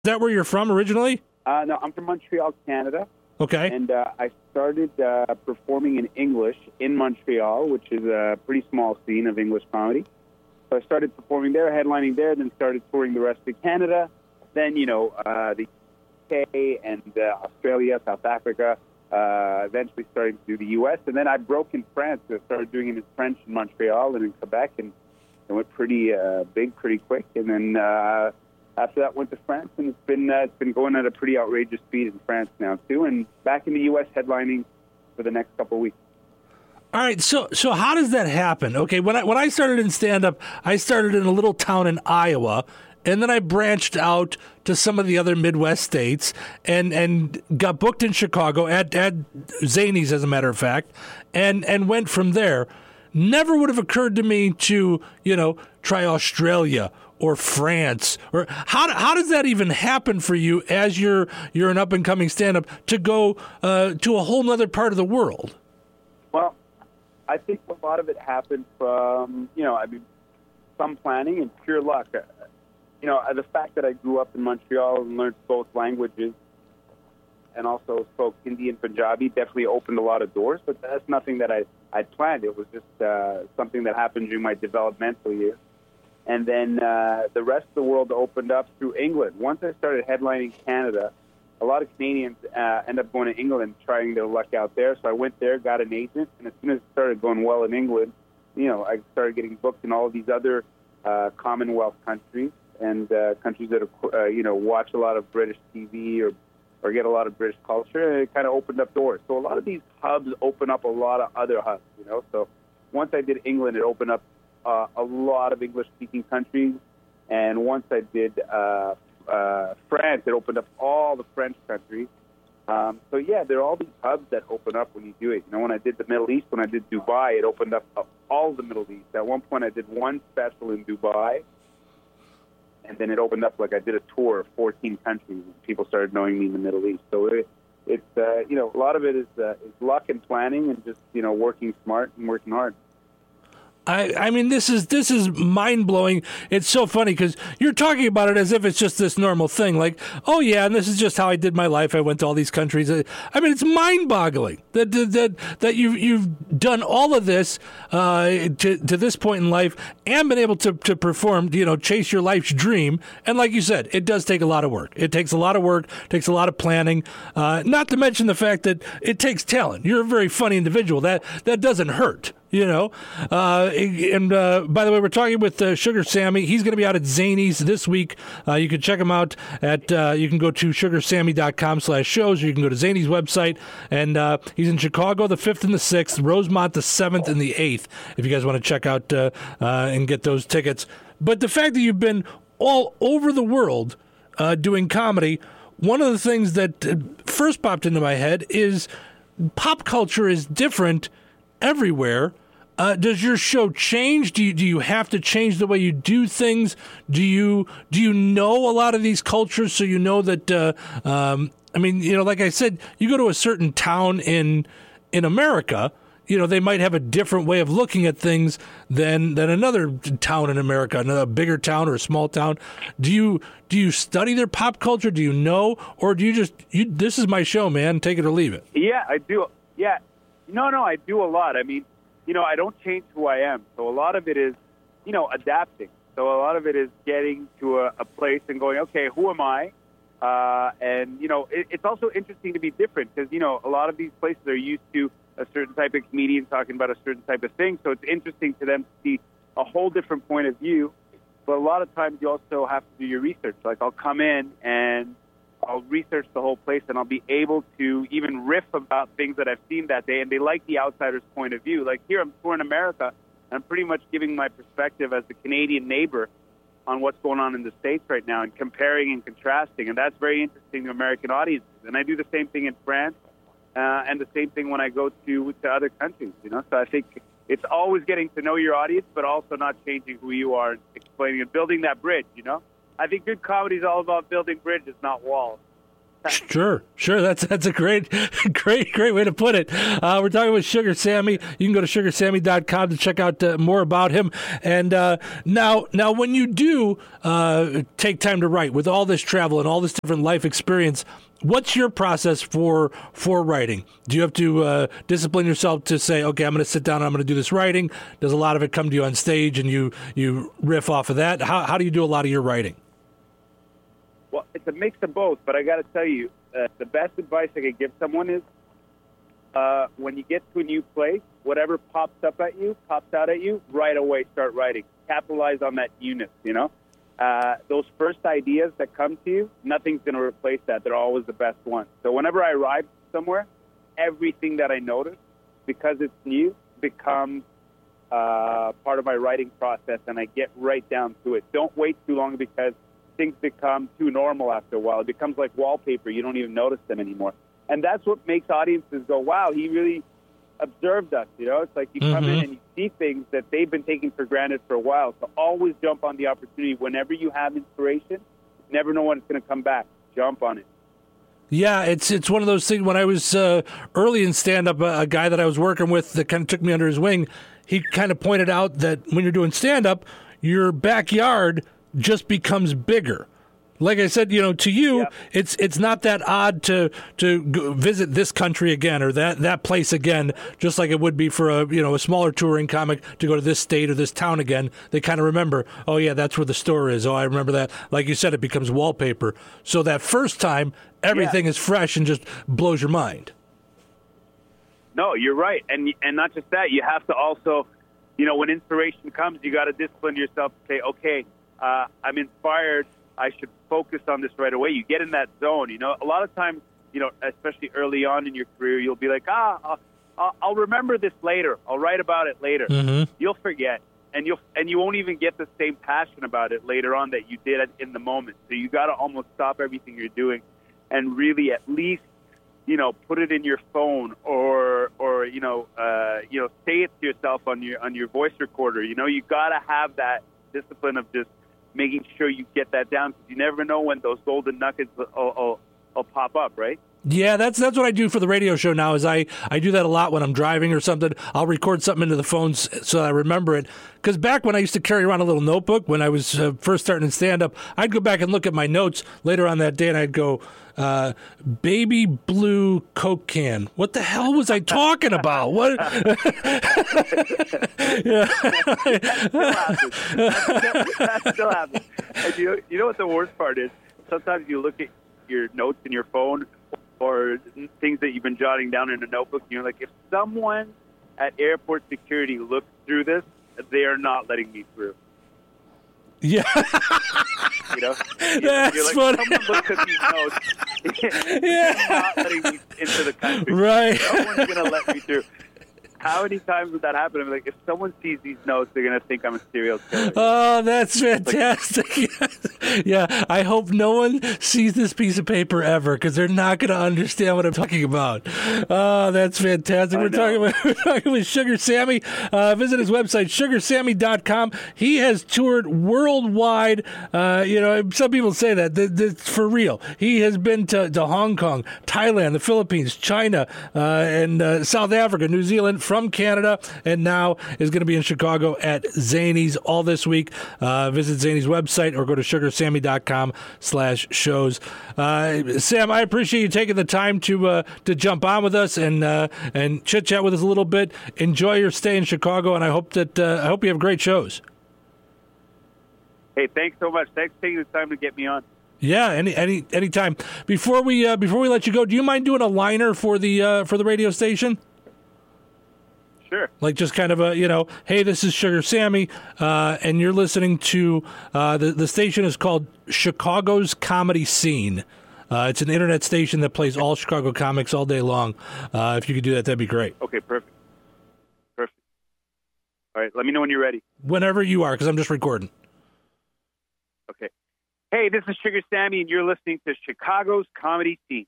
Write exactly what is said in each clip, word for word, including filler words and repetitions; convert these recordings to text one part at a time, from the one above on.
that where you're from originally? Uh, no, I'm from Montreal, Canada. Okay. And uh, I started uh, performing in English in Montreal, which is a pretty small scene of English comedy. So I started performing there, headlining there, then started touring the rest of Canada. Then, you know, uh, the U K and uh, Australia, South Africa, uh, eventually starting to do the U S. And then I broke in France. So I started doing it in French in Montreal and in Quebec, and it went pretty uh, big, pretty quick. And then uh, after that, went to France, and it's been uh, it's been going at a pretty outrageous speed in France now too. And back in the U S, headlining for the next couple of weeks. All right, so so how does that happen? Okay, when I when I started in stand-up, I started in a little town in Iowa, and then I branched out to some of the other Midwest states and, and got booked in Chicago at, at Zanies, as a matter of fact, and, and went from there. Never would have occurred to me to, you know, try Australia or France, or how how does that even happen for you as you're you're an up and coming stand up to go uh, to a whole other part of the world? Well, I think a lot of it happened from you know I mean some planning and pure luck. You know the fact that I grew up in Montreal and learned both languages and also spoke Hindi and Punjabi definitely opened a lot of doors. But that's nothing that I I planned. It was just uh, something that happened during my developmental years. And then uh, the rest of the world opened up through England. Once I started headlining Canada, a lot of Canadians uh, end up going to England, trying their luck out there. So I went there, got an agent, and as soon as it started going well in England, you know, I started getting booked in all of these other uh, Commonwealth countries and uh, countries that, are, uh, you know, watch a lot of British T V or, or get a lot of British culture, and it kind of opened up doors. So a lot of these hubs open up a lot of other hubs, you know. So once I did England, it opened up Uh, a lot of English-speaking countries, and once I did uh, uh, France, it opened up all the French countries. Um, so yeah, there are all these hubs that open up when you do it. You know, when I did the Middle East, when I did Dubai, it opened up all the Middle East. At one point, I did one special in Dubai, and then it opened up like I did a tour of fourteen countries, and people started knowing me in the Middle East. So it, it's uh, you know, a lot of it is, uh, is luck and planning, and just you know, working smart and working hard. I, I mean, this is this is mind-blowing. It's so funny because you're talking about it as if it's just this normal thing. Like, oh, yeah, and this is just how I did my life. I went to all these countries. I mean, it's mind-boggling that that, that you've, you've done all of this uh, to, to this point in life and been able to, to perform, you know, chase your life's dream. And like you said, it does take a lot of work. It takes a lot of work, takes a lot of planning, uh, not to mention the fact that it takes talent. You're a very funny individual. That, that doesn't hurt. You know, uh, and uh, by the way, we're talking with uh, Sugar Sammy. He's going to be out at Zanies this week. Uh, you can check him out at, uh, you can go to sugarsammy.com slash shows, or you can go to Zanies' website. And uh, he's in Chicago the fifth and the sixth, Rosemont the seventh and the eighth, if you guys want to check out uh, uh, and get those tickets. But the fact that you've been all over the world uh, doing comedy, one of the things that uh, first popped into my head is pop culture is different everywhere. Uh, does your show change? Do you, do you have to change the way you do things? Do you do you know a lot of these cultures so you know that, uh, um, I mean, you know, like I said, you go to a certain town in in America, you know, they might have a different way of looking at things than than another town in America, another bigger town or a small town. Do you do you study their pop culture? Do you know? Or do you just, you, this is my show, man, take it or leave it? Yeah, I do. Yeah. No, no, I do a lot. I mean, you know, I don't change who I am. So a lot of it is, you know, adapting. So a lot of it is getting to a, a place and going, okay, who am I? Uh, and, you know, it, it's also interesting to be different because, you know, a lot of these places are used to a certain type of comedian talking about a certain type of thing. So it's interesting to them to see a whole different point of view. But a lot of times you also have to do your research. Like I'll come in and I'll research the whole place, and I'll be able to even riff about things that I've seen that day, and they like the outsider's point of view. Like here, I'm touring America, and I'm pretty much giving my perspective as the Canadian neighbor on what's going on in the States right now and comparing and contrasting, and that's very interesting to American audiences. And I do the same thing in France uh, and the same thing when I go to, to other countries, you know. So I think it's always getting to know your audience, but also not changing who you are and explaining and building that bridge, you know. I think good comedy is all about building bridges, not walls. Sure, sure. That's that's a great, great, great way to put it. Uh, we're talking with Sugar Sammy. You can go to sugar sammy dot com to check out uh, more about him. And uh, now, now, when you do uh, take time to write, with all this travel and all this different life experience, what's your process for for writing? Do you have to uh, discipline yourself to say, okay, I'm going to sit down and I'm going to do this writing? Does a lot of it come to you on stage and you you riff off of that? How how do you do a lot of your writing? Well, it's a mix of both, but I got to tell you, uh, the best advice I could give someone is uh, when you get to a new place, whatever pops up at you, pops out at you, right away start writing. Capitalize on that newness, you know? Uh, those first ideas that come to you, nothing's going to replace that. They're always the best ones. So whenever I arrive somewhere, everything that I notice, because it's new, becomes uh, part of my writing process, and I get right down to it. Don't wait too long because things become too normal after a while. It becomes like wallpaper. You don't even notice them anymore. And that's what makes audiences go, wow, he really observed us. You know, it's like you come Mm-hmm. in and you see things that they've been taking for granted for a while. So always jump on the opportunity. Whenever you have inspiration, never know when it's going to come back. Jump on it. Yeah, it's it's one of those things. When I was uh, early in stand-up, a, a guy that I was working with that kind of took me under his wing, he kind of pointed out that when you're doing stand-up, your backyard just becomes bigger. Like I said, you know, to you, Yep. it's it's not that odd to to go visit this country again or that, that place again, just like it would be for a you know a smaller touring comic to go to this state or this town again. They kind of remember, oh yeah, that's where the store is. Oh, I remember that. Like you said, it becomes wallpaper. So that first time, everything Yeah. is fresh and just blows your mind. No, you're right. And and not just that, you have to also, you know, when inspiration comes, you got to discipline yourself to say, okay, uh, I'm inspired. I should focus on this right away. You get in that zone. You know, a lot of times, you know, especially early on in your career, you'll be like, ah, I'll, I'll remember this later. I'll write about it later. Mm-hmm. You'll forget, and you'll and you won't even get the same passion about it later on that you did in the moment. So you got to almost stop everything you're doing, and really at least, you know, put it in your phone or or you know, uh, you know, say it to yourself on your on your voice recorder. You know, you got to have that discipline of just making sure you get that down, because you never know when those golden nuggets will, will, will pop up, right? Yeah, that's that's what I do for the radio show now. Is I, I do that a lot when I'm driving or something. I'll record something into the phones so I remember it. Because back when I used to carry around a little notebook when I was uh, first starting in stand-up, I'd go back and look at my notes later on that day, and I'd go, uh, "Baby blue Coke can. What the hell was I talking about? What?" Yeah. That still happens. That still happens. And you know, you know what the worst part is? Sometimes you look at your notes in your phone or things that you've been jotting down in a notebook, and you're like, if someone at airport security looks through this, they are not letting me through. Yeah. You know? That's you're like, funny. someone looks at these notes. Yeah. They're not letting me into the country. Right. No one's going to let me through. How many times would that happen? I'm like, if someone sees these notes, they're going to think I'm a serial killer. Oh, that's fantastic. Yeah, I hope no one sees this piece of paper ever, because they're not going to understand what I'm talking about. Oh, that's fantastic. We're talking, about, we're talking with Sugar Sammy. Uh, visit his website, sugar sammy dot com. He has toured worldwide. Uh, you know, some people say that. That's for real. He has been to, to Hong Kong, Thailand, the Philippines, China, uh, and uh, South Africa, New Zealand, from Canada, and now is going to be in Chicago at Zany's all this week. Uh, visit Zany's website or go to sugar sammy dot com slash shows. Uh, Sam, I appreciate you taking the time to uh, to jump on with us and uh, and chit chat with us a little bit. Enjoy your stay in Chicago, and I hope that uh, I hope you have great shows. Hey, thanks so much. Thanks for taking the time to get me on. Yeah, any any any time. Before we uh, before we let you go, do you mind doing a liner for the uh, for the radio station? Sure. Like just kind of a, you know, hey, this is Sugar Sammy, uh, and you're listening to, uh, the, the station is called Chicago's Comedy Scene. Uh, it's an internet station that plays all Chicago comics all day long. Uh, if you could do that, that'd be great. Okay, perfect. Perfect. All right, let me know when you're ready. Whenever you are, because I'm just recording. Okay. Hey, this is Sugar Sammy, and you're listening to Chicago's Comedy Scene.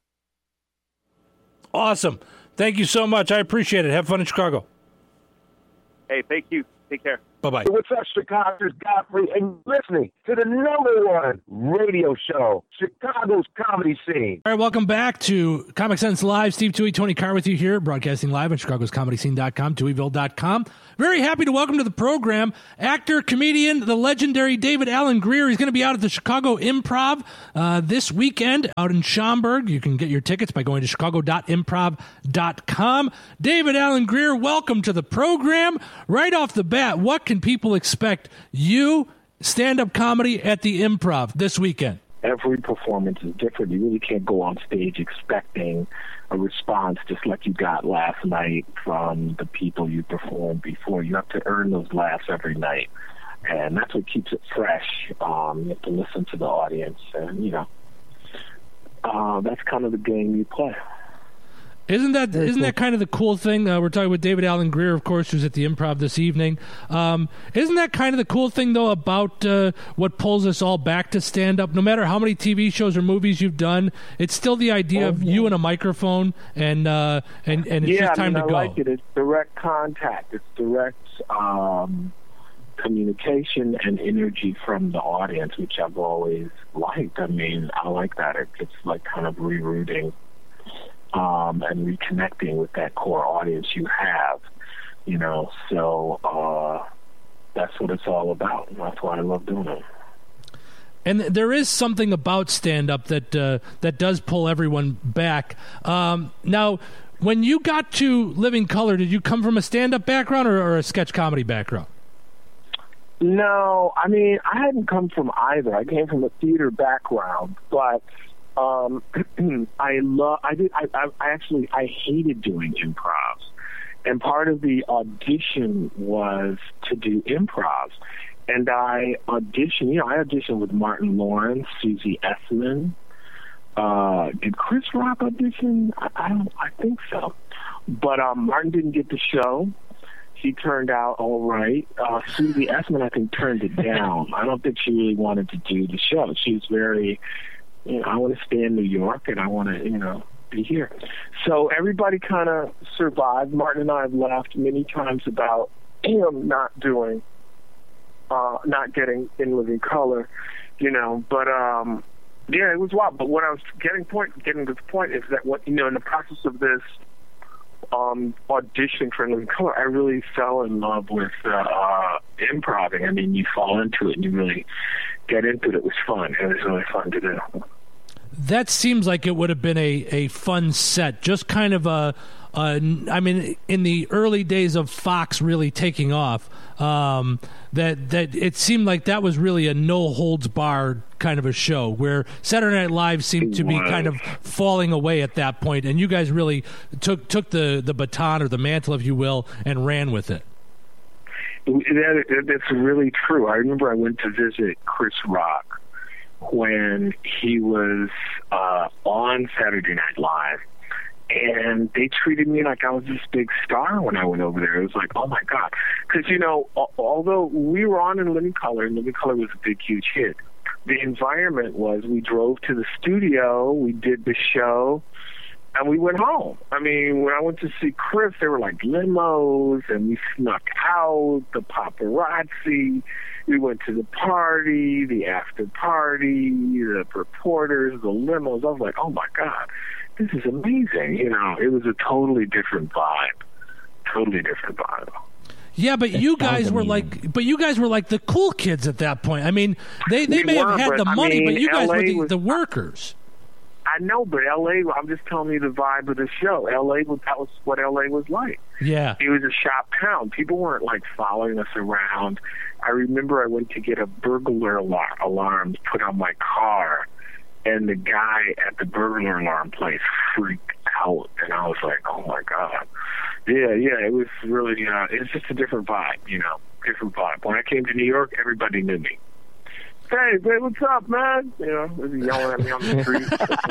Awesome. Thank you so much. I appreciate it. Have fun in Chicago. Hey, thank you. Take care. Bye-bye. What's up, Chicago? It's Godfrey, and you're listening to the number one radio show, Chicago's comedy scene. All right, welcome back to Comic Sense Live. Steve Toohey, Tony Carr with you here, broadcasting live on chicagos comedy scene dot com, tooheyville dot com. Very happy to welcome to the program actor, comedian, the legendary David Alan Grier. He's going to be out at the Chicago Improv uh, this weekend out in Schaumburg. You can get your tickets by going to chicago dot improv dot com. David Alan Grier, welcome to the program. Right off the bat, what can people expect you, stand-up comedy at the Improv this weekend? Every performance is different. You really can't go on stage expecting a response just like you got last night from the people you performed before. You have to earn those laughs every night, and that's what keeps it fresh. Um, you have to listen to the audience, and, you know, uh, that's kind of the game you play. Isn't that Very isn't cool. that kind of the cool thing? Uh, we're talking with David Alan Grier, of course, who's at the Improv this evening. Um, isn't that kind of the cool thing, though, about uh, what pulls us all back to stand-up? No matter how many T V shows or movies you've done, it's still the idea oh, of yeah. you and a microphone, and uh, and, and it's yeah, just time I mean, to I go. like it. It's direct contact. It's direct um, communication and energy from the audience, which I've always liked. I mean, I like that. It, it's like kind of rerouting Um, and reconnecting with that core audience you have, you know, so uh, that's what it's all about, and that's why I love doing it. And there is something about stand-up that uh, that does pull everyone back. Um, now, when you got to Living Color, did you come from a stand-up background or, or a sketch comedy background? No, I mean, I hadn't come from either. I came from a theater background, but Um, I love. I did. I, I, I actually. I hated doing improv, and part of the audition was to do improv. And I auditioned. You know, I auditioned with Martin Lawrence, Susie Essman. Uh, did Chris Rock audition? I, I don't. I think so. But um, Martin didn't get the show. He turned out all right. Uh, Susie Essman, I think, turned it down. I don't think she really wanted to do the show. She was very. You know, I want to stay in New York, and I want to, you know, be here. So everybody kind of survived. Martin and I have laughed many times about him not doing, uh, not getting in Living Color, you know. But um, yeah, it was wild. But what I was getting point, getting to the point is that what you know, in the process of this um, audition for Living Color, I really fell in love with uh, improv. I mean, you fall into it, and you really get into it. It was fun. It was really fun to do. That seems like it would have been a, a fun set. Just kind of a, a, I mean, in the early days of Fox really taking off, um, that that it seemed like that was really a no holds barred kind of a show where Saturday Night Live seemed to be kind of falling away at that point, and you guys really took took the, the baton or the mantle, if you will, and ran with it. That, that's really true. I remember I went to visit Chris Rock when he was uh, on Saturday Night Live, and they treated me like I was this big star when I went over there. It was like, oh, my God. Because, you know, although we were on in Living Color, and Living Color was a big, huge hit, the environment was we drove to the studio, we did the show, and we went home. I mean, when I went to see Chris, there were like limos, and we snuck out, the paparazzi. We went to the party, the after party, the reporters, the limos. I was like, oh, my God, this is amazing. You know, it was a totally different vibe, totally different vibe. Yeah, but you guys were like, but you guys were like the cool kids at that point. I mean, they, they may have had the money, but you guys were the, the workers. I know, but L A, I'm just telling you the vibe of the show. L A, was, that was what L A was like. Yeah. It was a shop town. People weren't, like, following us around. I remember I went to get a burglar alar- alarm put on my car, and the guy at the burglar alarm place freaked out, and I was like, oh, my God. Yeah, yeah, it was really, uh, it's just a different vibe, you know, different vibe. When I came to New York, everybody knew me. Hey, babe, what's up, man? You know, they were yelling at me on the street.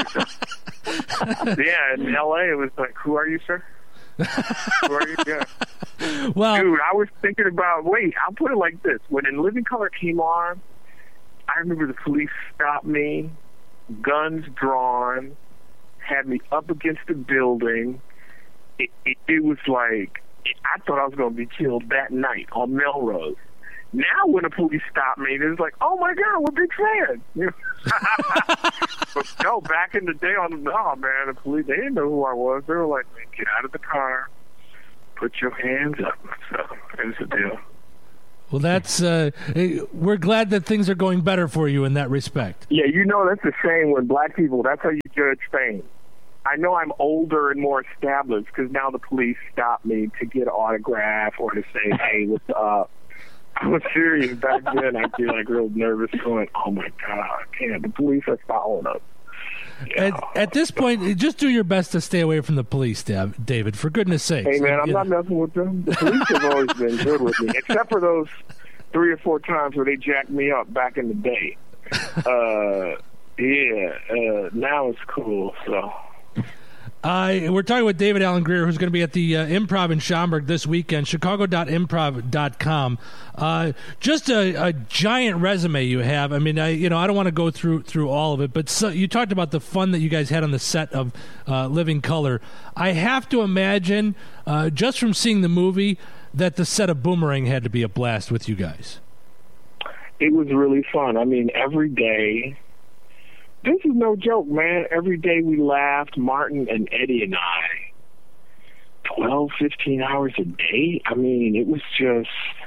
Yeah, in L A, it was like, who are you, sir? Who are you? Yeah. Well, dude, I was thinking about, wait, I'll put it like this. When In Living Color came on, I remember the police stopped me, guns drawn, had me up against the building. It, it, it was like, I thought I was going to be killed that night on Melrose. Now when the police stop me, it's like, oh my God, we're big fans. You know? But no, back in the day, on the no man, the police, they didn't know who I was. They were like, man, get out of the car, put your hands up. So here's the deal. Well, that's uh, we're glad that things are going better for you in that respect. Yeah, you know that's the same with black people. That's how you judge fame. I know I'm older and more established because now the police stop me to get an autograph or to say, hey, what's up? I was serious back then. I'd be like real nervous going, oh my God, can't the police are following us. Yeah. At, at this point, just do your best to stay away from the police, David, for goodness sakes. Hey, man, I'm you not know. messing with them. The police have always been good with me, except for those three or four times where they jacked me up back in the day. Uh, yeah, uh, now it's cool, so... Uh, we're talking with David Alan Grier, who's going to be at the uh, Improv in Schaumburg this weekend, chicago dot improv dot com. Uh, just a, a giant resume you have. I mean, I you know I don't want to go through through all of it, but so, you talked about the fun that you guys had on the set of uh, Living Color. I have to imagine, uh, just from seeing the movie, that the set of Boomerang had to be a blast with you guys. It was really fun. I mean, every day... This is no joke, man. Every day we laughed, Martin and Eddie and I, twelve, fifteen hours a day. I mean, it was just,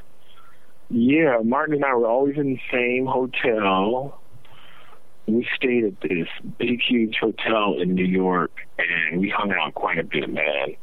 yeah, Martin and I were always in the same hotel. We stayed at this big, huge hotel in New York, and we hung out quite a bit, man.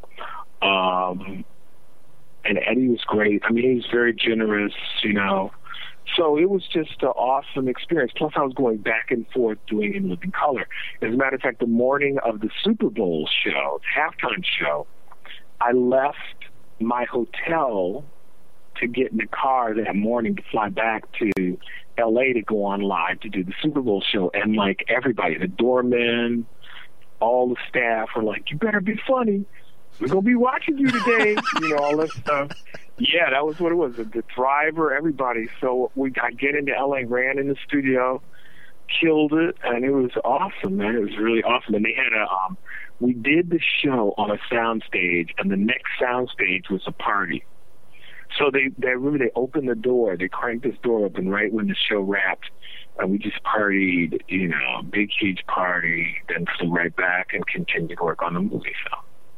Um, and Eddie was great. I mean, he was very generous, you know. So it was just an awesome experience. Plus, I was going back and forth doing In Living Color. As a matter of fact, the morning of the Super Bowl show, halftime show, I left my hotel to get in the car that morning to fly back to L A to go on live to do the Super Bowl show. And, like, everybody, the doormen, all the staff were like, you better be funny. We're going to be watching you today. You know, all that stuff. Yeah, that was what it was. The driver, everybody. So we I get into L A, ran in the studio, killed it, and it was awesome, man. It was really awesome. And they had a, um, we did the show on a sound stage, and the next sound stage was a party. So they, they remember they opened the door, they cranked this door open right when the show wrapped, and we just partied, you know, big, huge party, then flew right back and continued to work on the movie, so.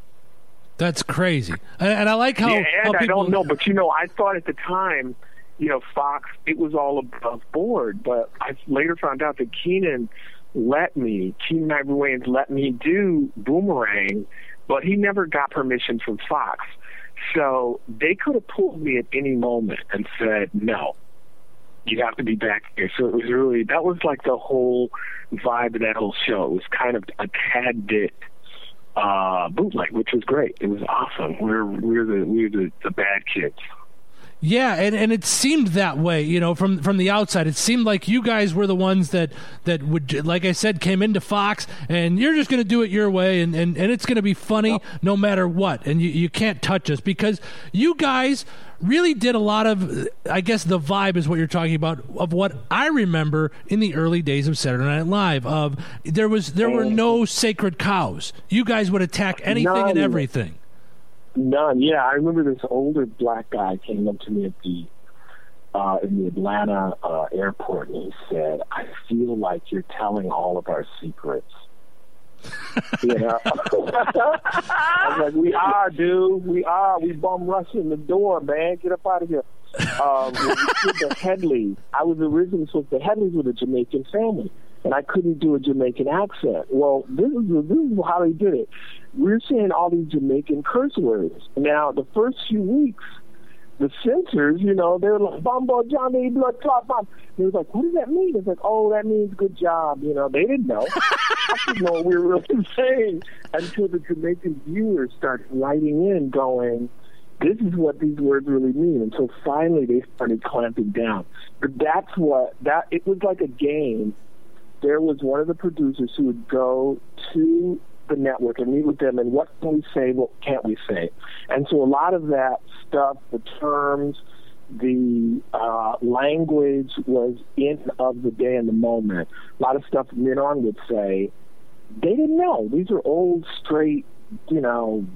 That's crazy. And, and I like how... Yeah, and how people... I don't know, but, you know, I thought at the time, you know, Fox, it was all above board, but I later found out that Keenen let me, Keenen Ivory Wayans let me do Boomerang, but he never got permission from Fox. So they could have pulled me at any moment and said, no, you have to be back here. So it was really, that was like the whole vibe of that whole show. It was kind of a tad bit uh, bootleg, which was great. It was awesome. We were, we were, the, we were the, the bad kids. Yeah, and, and it seemed that way, you know, from from the outside. It seemed like you guys were the ones that, that would, like I said, came into Fox, and you're just going to do it your way, and, and, and it's going to be funny yep. no matter what, and you, you can't touch us, because you guys really did a lot of, I guess the vibe is what you're talking about, of what I remember in the early days of Saturday Night Live. Of there was there were no sacred cows. You guys would attack anything None. and everything. None. Yeah, I remember this older black guy came up to me at the uh, in the Atlanta uh, airport, and he said, "I feel like you're telling all of our secrets." You know, I was like, "We are, dude. We are. We bum rushing the door, man. Get up out of here." Um, when we did the Headleys, I was originally supposed to. The Headleys were the Jamaican family, and I couldn't do a Jamaican accent. Well, this is this is how they did it. We're saying all these Jamaican curse words. Now, the first few weeks, the censors, you know, they were like, "Bumbo Johnny, blood clot bomb." They was like, "What does that mean?" It's like, "Oh, that means good job." You know, they didn't know. I didn't know what we were really saying until the Jamaican viewers started writing in, going, "This is what these words really mean." Until finally they started clamping down. But that's what that. It was like a game. There was one of the producers who would go to the network and meet with them, and what can we say, what can't we say? And so a lot of that stuff, the terms, the uh, language was in of the day and the moment. A lot of stuff Minon would say, they didn't know. These are old, straight, you know,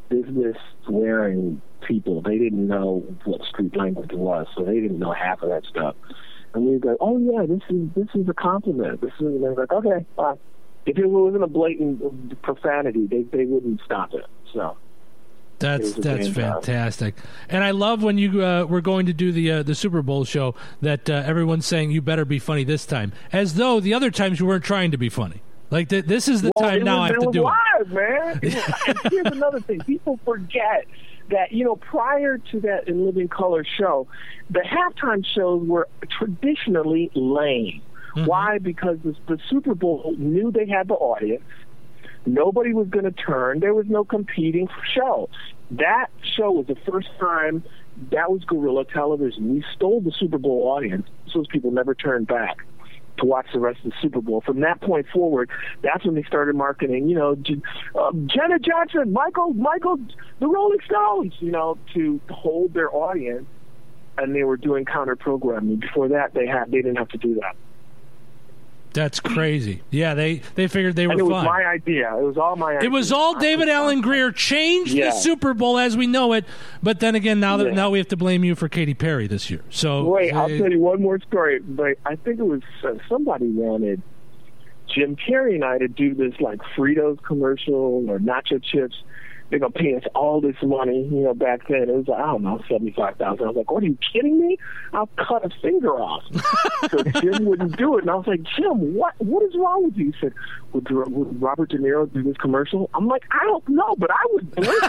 business wearing people. They didn't know what street language was, so they didn't know half of that stuff. And we go, oh yeah, this is this is a compliment. This is, and they're like, okay, fine. If it wasn't a blatant profanity, they they wouldn't stop it. So that's that's fantastic. Job. And I love when you uh, were going to do the uh, the Super Bowl show that uh, everyone's saying you better be funny this time, as though the other times you weren't trying to be funny. Like th- this is the well, time now was, I have to do live, it. Man. It was, and here's another thing: people forget that, you know, prior to that In Living Color show, the halftime shows were traditionally lame. Mm-hmm. Why? Because the, the Super Bowl knew they had the audience. Nobody was going to turn. There was no competing show. That show was the first time that was guerrilla television. We stole the Super Bowl audience. Those people never turned back to watch the rest of the Super Bowl. From that point forward, that's when they started marketing, you know, uh, Janet Jackson, Michael, Michael, the Rolling Stones, you know, to hold their audience, and they were doing counter programming. Before that, they had they didn't have to do that. That's crazy. Yeah, they, they figured they were and it was fine. my idea. It was all my idea. It was all David Alan Grier. Changed yeah. the Super Bowl as we know it. But then again, now that yeah. now we have to blame you for Katy Perry this year. So wait, uh, I'll tell you one more story. But I think it was uh, somebody wanted Jim Carrey and I to do this like Fritos commercial or nacho chips. They're going to pay us all this money, you know, back then. It was, like, I don't know, seventy-five thousand dollars. I was like, what, are you kidding me? I'll cut a finger off. So Jim wouldn't do it. And I was like, Jim, what What is wrong with you? He said, would, would Robert De Niro do this commercial? I'm like, I don't know, but I would do it.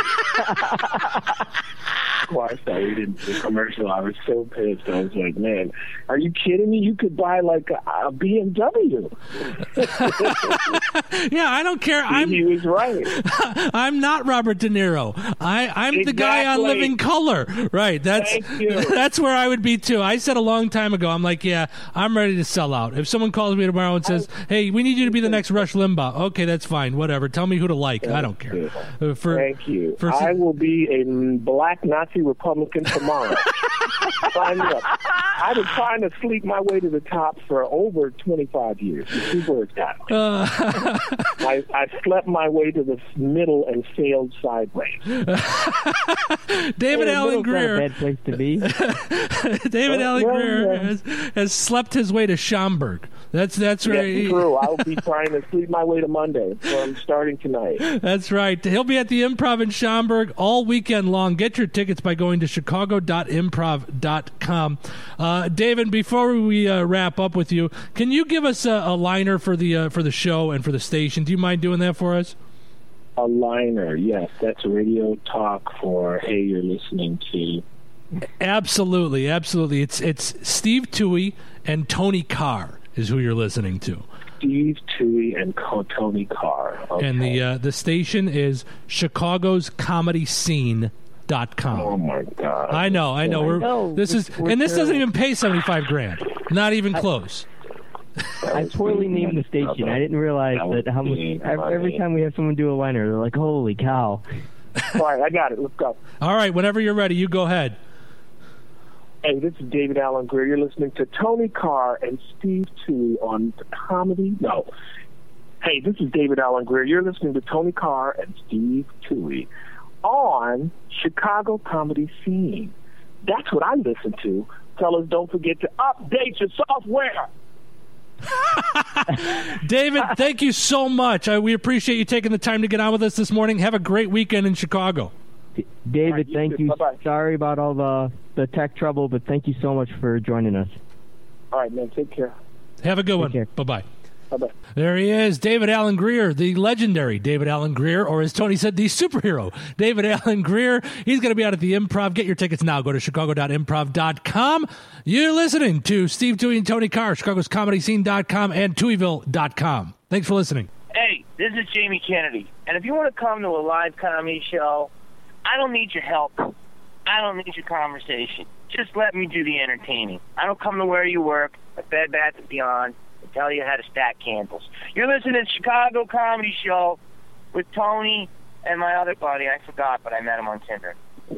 Of course, so we didn't do the commercial. I was so pissed. I was like, man, are you kidding me? You could buy like a, a B M W. Yeah, I don't care. He, I'm, he was right. I'm not Robert De Niro. I, I'm exactly. the guy on Living Color. Right. That's that's where I would be too. I said a long time ago, I'm like, yeah, I'm ready to sell out. If someone calls me tomorrow and says, hey, we need you to be the next Rush Limbaugh. Okay, that's fine. Whatever. Tell me who to like. Thank I don't care. You. For, Thank you. For, I will be a black Nazi Republican tomorrow. Sign me up. I've been trying to sleep my way to the top for over twenty-five years. The two words got me. Uh, I, I slept my way to the middle and failed sideways. David hey, Alan Grier. Not a bad place to be. David well, Alan well, Grier yeah. has, has slept his way to Schaumburg. That's that's right. That's true. I'll be trying to sleep my way to Monday, so I'm starting tonight. That's right. He'll be at the Improv in Schaumburg all weekend long. Get your tickets by going to chicago dot improv dot com. Uh, David, before we uh, wrap up with you, can you give us a, a liner for the uh, for the show and for the station? Do you mind doing that for us? A liner, yes. That's radio talk for, hey, you're listening to. Absolutely, absolutely. It's it's Steve Toohey and Tony Carr is who you're listening to. Steve Toohey and Tony Carr. Okay. And the uh, the station is Chicago's Comedy Scene. Dot com. Oh my God! I know, I know. We're, know. this is, We're and this terrible. doesn't even pay seventy-five grand. Not even close. I poorly named the station. I didn't realize that how much. Every time we have someone do a liner, they're like, "Holy cow!" All right, I got it. Let's go. All right, whenever you're ready, you go ahead. Hey, this is David Alan Grier. You're listening to Tony Carr and Steve Toohey on Comedy. No. Hey, this is David Alan Grier. You're listening to Tony Carr and Steve Toohey on Chicago Comedy Scene. That's what I listen to. Fellas, don't forget to update your software. David, thank you so much. I, we appreciate you taking the time to get on with us this morning. Have a great weekend in Chicago. D- David, right, you thank too. you. Bye-bye. Sorry about all the, the tech trouble, but thank you so much for joining us. All right, man. Take care. Have a good Take one. care. Bye-bye. Bye-bye. There he is, David Alan Grier, the legendary David Alan Grier, or as Tony said, the superhero, David Alan Grier. He's going to be out at the Improv. Get your tickets now. Go to chicago dot improv dot com. You're listening to Steve Toohey and Tony Carr, chicago's comedy scene dot com and Tooheyville dot com. Thanks for listening. Hey, this is Jamie Kennedy, and if you want to come to a live comedy show, I don't need your help. I don't need your conversation. Just let me do the entertaining. I don't come to where you work, at Bed Bath and Beyond, tell you how to stack candles. You're listening to Chicago Comedy Show with Tony and my other buddy. I forgot, but I met him on Tinder.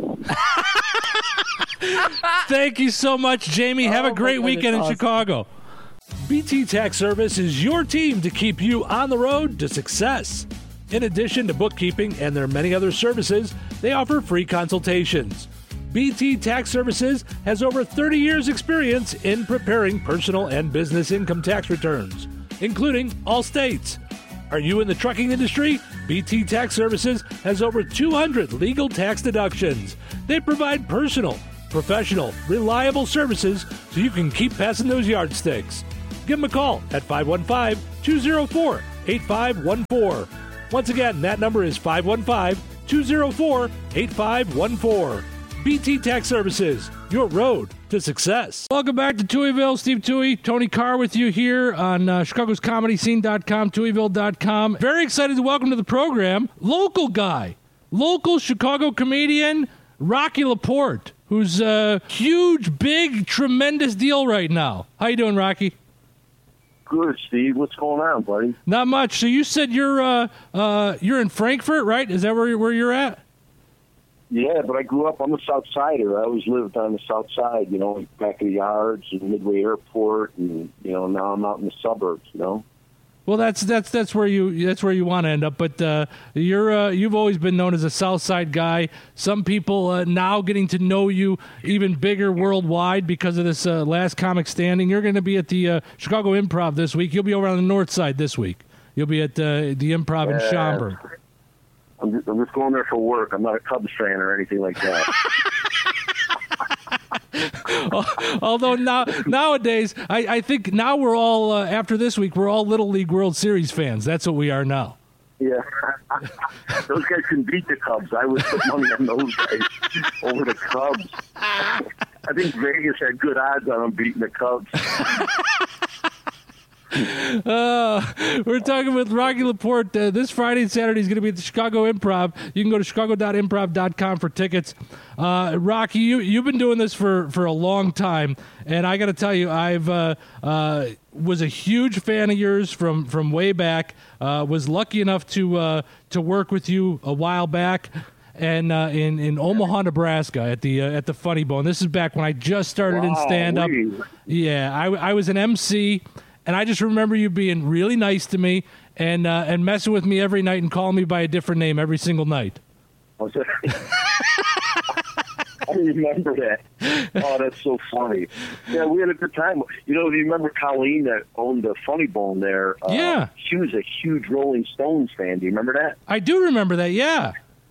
Thank you so much, Jamie. Have Oh, a great my God, weekend in awesome. Chicago. B T Tax Service is your team to keep you on the road to success. In addition to bookkeeping and their many other services, they offer free consultations. B T Tax Services has over thirty years experience in preparing personal and business income tax returns, including all states. Are you in the trucking industry? B T Tax Services has over two hundred legal tax deductions. They provide personal, professional, reliable services so you can keep passing those yardsticks. Give them a call at five one five, two oh four, eight five one four. Once again, that number is five one five, two oh four, eight five one four. B T Tax Services, your road to success. Welcome back to Tuohyville. Steve Toohey, Tony Carr with you here on uh, Chicago's Comedy Scene dot com, Tuohyville dot com. Very excited to welcome to the program local guy, local Chicago comedian, Rocky Laporte, who's a huge, big, tremendous deal right now. How you doing, Rocky? Good, Steve. What's going on, buddy? Not much. So you said you're uh, uh, you're in Frankfort, right? Is that where you're, where you're at? Yeah, but I grew up on the South Sider. I always lived on the South Side, you know, back of the yards and Midway Airport, and you know, now I'm out in the suburbs, you know. Well, that's that's that's where you that's where you want to end up. But uh, you're uh, you've always been known as a South Side guy. Some people uh, now getting to know you even bigger worldwide because of this uh, Last Comic Standing. You're going to be at the uh, Chicago Improv this week. You'll be over on the North Side this week. You'll be at uh, the Improv in Uh, Schaumburg. I'm just, I'm just going there for work. I'm not a Cubs fan or anything like that. Although now nowadays, I, I think now we're all uh, after this week we're all Little League World Series fans. That's what we are now. Yeah, those guys can beat the Cubs. I would put money on those guys over the Cubs. I think Vegas had good odds on them beating the Cubs. Uh, we're talking with Rocky Laporte. Uh, this Friday and Saturday is going to be at the Chicago Improv. You can go to chicago dot improv dot com for tickets. Uh, Rocky, you, you've been doing this for, for a long time, and I got to tell you, I've uh, uh, was a huge fan of yours from, from way back. Uh, was lucky enough to uh, to work with you a while back. And uh, in in Omaha, Nebraska, at the uh, at the Funny Bone. This is back when I just started in Wow, stand up. really? Yeah, I, I was an M C. And I just remember you being really nice to me and uh, and messing with me every night and calling me by a different name every single night. I remember that. Oh, that's so funny. Yeah, we had a good time. You know, do you remember Colleen that owned the Funny Bone there? Uh, Yeah. She was a huge Rolling Stones fan. Do you remember that? I do remember that, yeah.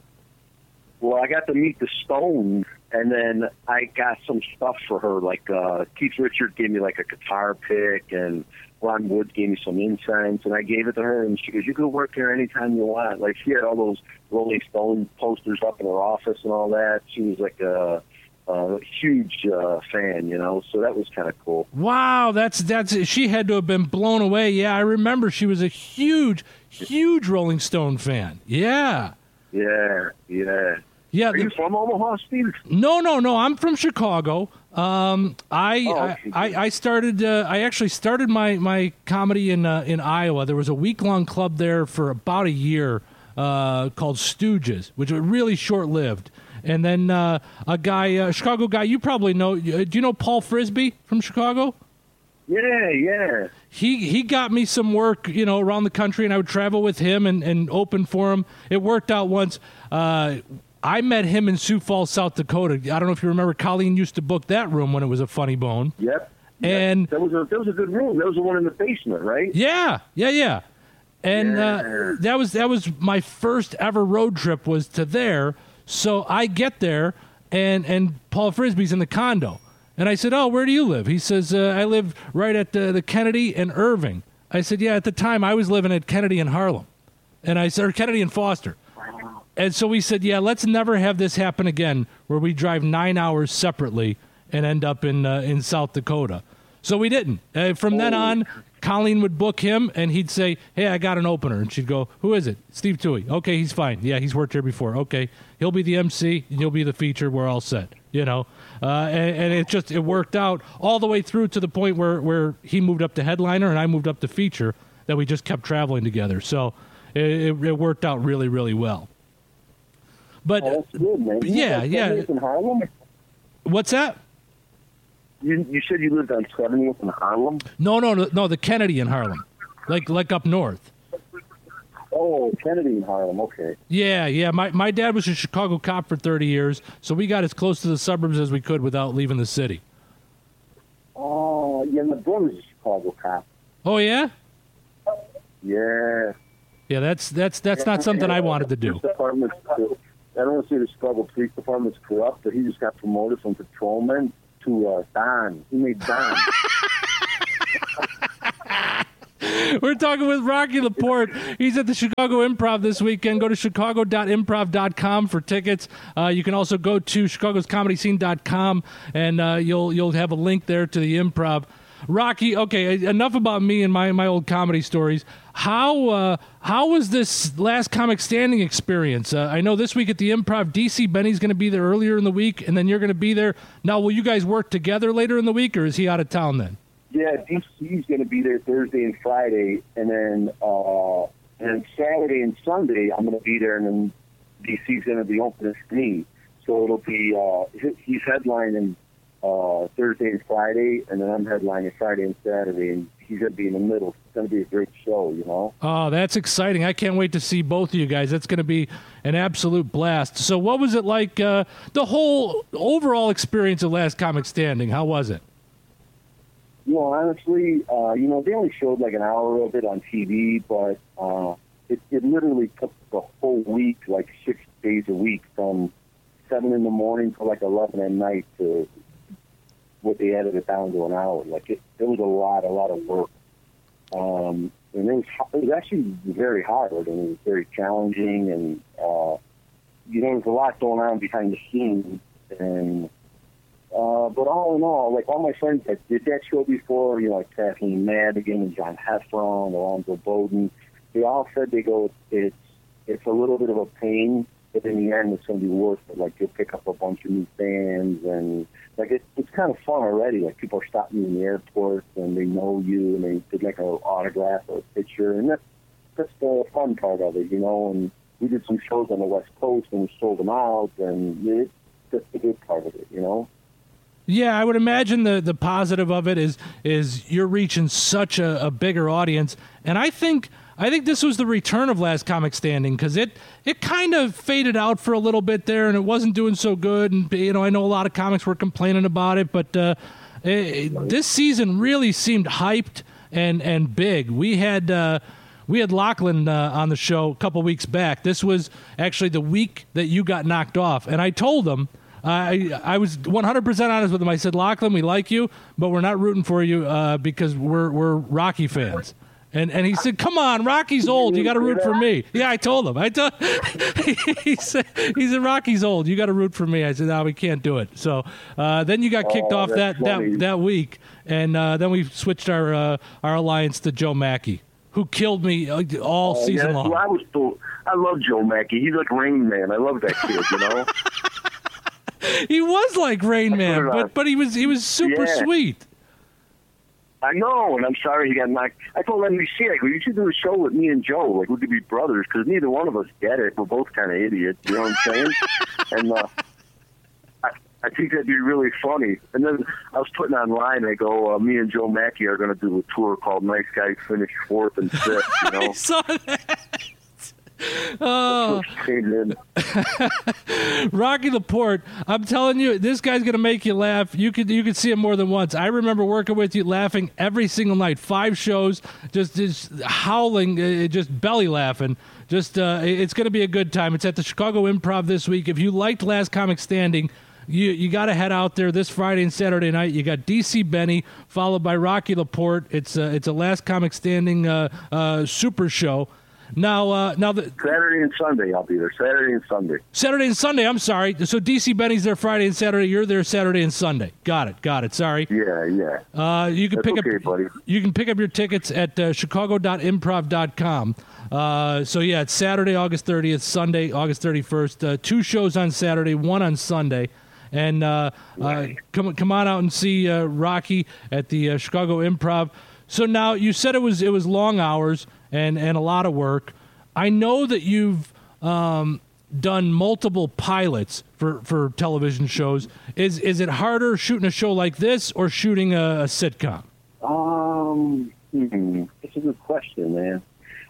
Well, I got to meet the Stones, and then I got some stuff for her. Like uh, Keith Richards gave me like a guitar pick, and Ron Wood gave me some incense, and I gave it to her, and she goes, "You can work here anytime you want." Like, she had all those Rolling Stone posters up in her office and all that. She was like a, a huge uh, fan, you know, so that was kind of cool. Wow, that's that's she had to have been blown away. Yeah, I remember she was a huge, huge Rolling Stone fan. Yeah. Yeah, yeah. Yeah. Are the- you from Omaha, Steve? No, no, no. I'm from Chicago. Um, I, Oh, I, okay. I I started. Uh, I actually started my, my comedy in uh, in Iowa. There was a week long club there for about a year uh, called Stooges, which was really short lived. And then uh, a guy, a Chicago guy, you probably know. uh, Do you know Paul Frisbee from Chicago? Yeah, yeah. He he got me some work, you know, around the country, and I would travel with him and, and open for him. It worked out once. Uh, I met him in Sioux Falls, South Dakota. I don't know if you remember, Colleen used to book that room when it was a Funny Bone. Yep. And that was a that was a good room. That was the one in the basement, right? yeah, yeah, yeah. And Yeah. uh, that was that was my first ever road trip was to there. So I get there, and and Paul Frisbee's in the condo. And I said, "Oh, where do you live?" He says, uh, "I live right at the, the Kennedy and Irving." I said, "Yeah, at the time I was living at Kennedy and Harlem." And I said, or Kennedy and Foster. And so we said, "Yeah, let's never have this happen again where we drive nine hours separately and end up in uh, in South Dakota." So we didn't. Uh, from then on, Colleen would book him, and he'd say, "Hey, I got an opener." And she'd go, "Who is it?" "Steve Toohey." "Okay, he's fine. Yeah, he's worked here before." "Okay, he'll be the M C, and you'll be the feature. We're all set." You know, uh, and, and it just it worked out all the way through to the point where, where he moved up to headliner and I moved up to feature, that we just kept traveling together. So it, it, it worked out really, really well. But Oh, that's good, man. You yeah, lived on yeah. seventieth in Harlem? What's that? You, you said you lived on seventieth in Harlem? No, no, no, no, the Kennedy in Harlem, like like up north. Oh, Kennedy in Harlem. Okay. Yeah, yeah. My my dad was a Chicago cop for thirty years, so we got as close to the suburbs as we could without leaving the city. Oh, yeah, my brother's a Chicago cop. Oh yeah. Yeah. Yeah, that's that's that's not something I wanted to do. I don't want to say the Chicago Police Department's corrupt, but he just got promoted from patrolman to uh, Don. He made Don. We're talking with Rocky Laporte. He's at the Chicago Improv this weekend. Go to chicago dot improv dot com for tickets. Uh, you can also go to chicagos comedy scene dot com, and uh, you'll you'll have a link there to the Improv. Rocky, okay, enough about me and my, my old comedy stories. How uh, how was this Last Comic Standing experience? Uh, I know this week at the Improv, D C Benny's going to be there earlier in the week, and then you're going to be there. Now, will you guys work together later in the week, or is he out of town then? Yeah, D C's going to be there Thursday and Friday, and then uh, and Saturday and Sunday I'm going to be there, and then D C's going to be opening for me. So it'll be uh, he's headlining uh, Thursday and Friday, and then I'm headlining Friday and Saturday, and he's going to be in the middle. It's going to be a great show, you know? Oh, that's exciting. I can't wait to see both of you guys. That's going to be an absolute blast. So what was it like, uh, the whole overall experience of Last Comic Standing? How was it? You know, honestly, uh, you know, they only showed like an hour of it on T V, but uh, it, it literally took the whole week, like six days a week, from seven in the morning to like eleven at night to what they edited it down to an hour. Like it, it was a lot, a lot of work. Um, and it was, it was actually very hard, and it was very challenging, and uh, you know, there's a lot going on behind the scenes, and uh, but all in all, like all my friends that did that show before, you know, like Kathleen Madigan and John Heffron, Alonzo Bowden, they all said they go, it's it's a little bit of a pain, but in the end, it's going to be worth it. Like you'll pick up a bunch of new fans, and like it, it's kind of fun already. Like people are stopping you in the airport, and they know you, and they did like an autograph or a picture, and that's that's the fun part of it, you know. And we did some shows on the West Coast, and we sold them out, and it, that's the good part of it, you know. Yeah, I would imagine the, the positive of it is is you're reaching such a, a bigger audience, and I think I think this was the return of Last Comic Standing, because it it kind of faded out for a little bit there, and it wasn't doing so good. And you know, I know a lot of comics were complaining about it, but uh, it, this season really seemed hyped and and big. We had uh, we had Lachlan uh, on the show a couple weeks back. This was actually the week that you got knocked off, and I told him. I I was one hundred percent honest with him. I said, Lachlan, we like you, but we're not rooting for you uh, because we're we're Rocky fans. And and he said, come on, Rocky's old. You got to root for me. Yeah, I told him. I told he said he said Rocky's old. You got to root for me. I said, no, we can't do it. So uh, then you got kicked oh, off that, that that week, and uh, then we switched our uh, our alliance to Joe Mackey, who killed me all oh, season yeah, long. Well, I was still, I love Joe Mackey. He's like Rain Man. I love that kid. You know. He was like Rain Man, but but he was he was super yeah. sweet. I know, and I'm sorry he got knocked. I told N B C, I go, you should do a show with me and Joe. Like, we could be brothers, because neither one of us get it. We're both kind of idiots, you know what I'm saying? and uh, I, I think that'd be really funny. And then I was putting online, I go, uh, me and Joe Mackey are going to do a tour called Nice Guys Finish Fourth and Fifth, you know? I saw that. Oh, Rocky Laporte! I'm telling you, this guy's gonna make you laugh. You could you could see him more than once. I remember working with you, laughing every single night, five shows, just just howling, uh, just belly laughing. Just uh, it's gonna be a good time. It's at the Chicago Improv this week. If you liked Last Comic Standing, you you got to head out there this Friday and Saturday night. You got D C Benny followed by Rocky Laporte. It's a, it's a Last Comic Standing uh, uh, super show. Now, uh, now the Saturday and Sunday, I'll be there. Saturday and Sunday. Saturday and Sunday. I'm sorry. So D C Benny's there Friday and Saturday. You're there Saturday and Sunday. Got it. Got it. Sorry. Yeah, yeah. Uh, you can That's pick okay, up. buddy. You can pick up your tickets at uh, chicago dot improv dot com. Uh, so yeah, it's Saturday, August thirtieth. Sunday, August thirty-first. Uh, two shows on Saturday, one on Sunday. And uh, right. uh, come come on out and see uh, Rocky at the uh, Chicago Improv. So now you said it was it was long hours and, and a lot of work. I know that you've um, done multiple pilots for, for television shows. Is is it harder shooting a show like this or shooting a, a sitcom? Um, hmm, it's a good question, man.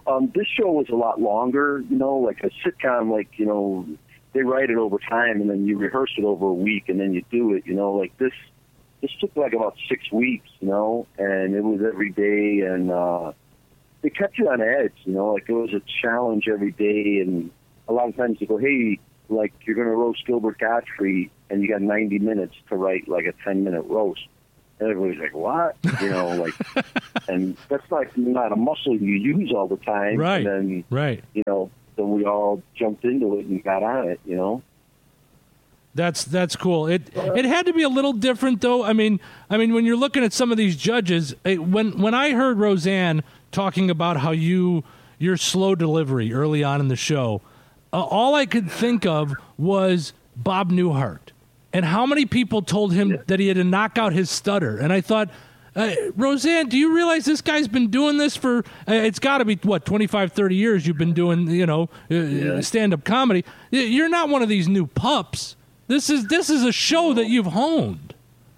Um, this show was a lot longer, you know, like a sitcom, like, you know, they write it over time and then you rehearse it over a week and then you do it, you know, like this, this took like about six weeks, you know, and it was every day and, uh, it kept you on edge, you know, like it was a challenge every day. And a lot of times you go, hey, like you're going to roast Gilbert Gottfried and you got ninety minutes to write like a ten minute roast. And everybody's like, what? You know, like, and that's like not a muscle you use all the time. Right. And then, right. you know, then we all jumped into it and got on it, you know. That's that's cool. It it had to be a little different though. I mean, I mean when you're looking at some of these judges, it, when when I heard Roseanne talking about how you your slow delivery early on in the show, uh, all I could think of was Bob Newhart. And how many people told him yeah. that he had to knock out his stutter? And I thought, uh, Roseanne, do you realize this guy's been doing this for, uh, it's got to be, what, twenty-five, thirty years you've been doing, you know, uh, yeah. stand-up comedy. You're not one of these new pups. This is this is a show that you've honed.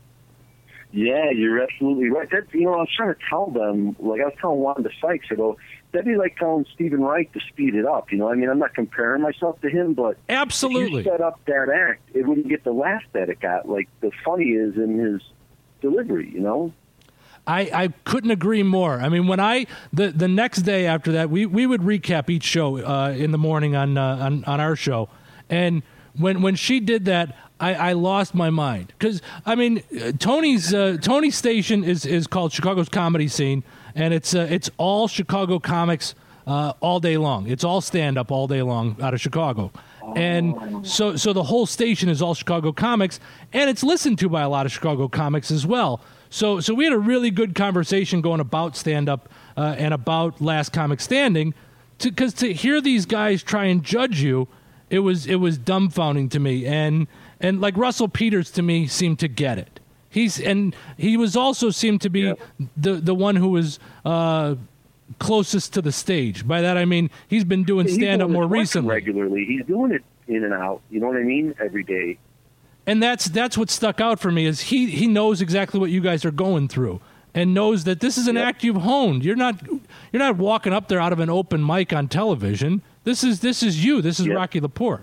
Yeah, you're absolutely right. That, you know, I was trying to tell them, like I was telling Wanda Sykes, I go, that'd be like telling Stephen Wright to speed it up. You know, I mean, I'm not comparing myself to him, but absolutely, if you set up that act, it wouldn't get the laugh that it got. Like the funny is in his delivery, you know. I, I couldn't agree more. I mean, when I the, the next day after that, we, we would recap each show uh, in the morning on, uh, on on our show, and when when she did that, I, I lost my mind because I mean, Tony's uh, Tony's station is, is called Chicago's Comedy Scene. And it's uh, it's all Chicago comics uh, all day long. It's all stand up all day long out of Chicago, and so so the whole station is all Chicago comics, and it's listened to by a lot of Chicago comics as well. So so we had a really good conversation going about stand up uh, and about Last Comic Standing, because to, to hear these guys try and judge you, it was it was dumbfounding to me, and and like Russell Peters to me seemed to get it. He's and he was also seemed to be yep. the the one who was uh, closest to the stage. By that I mean he's been doing stand up more recently. Regularly, he's doing it in and out. You know what I mean? Every day. And that's that's what stuck out for me is he he knows exactly what you guys are going through and knows that this is an yep. act you've honed. You're not you're not walking up there out of an open mic on television. This is this is you. This is yep. Rocky Laporte.